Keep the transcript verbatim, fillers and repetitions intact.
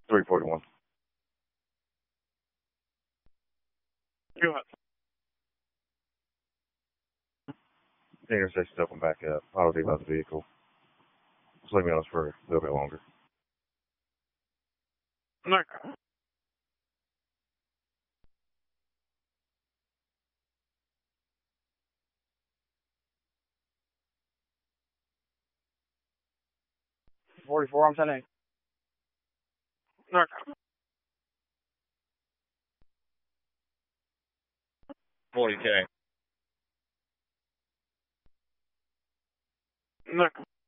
three forty-one. Go ahead. The intersection's open back up. Auto D about the vehicle. Just leave me on this for a little bit longer. Okay. forty-four, I'm ten eight. Okay. forty K. Okay.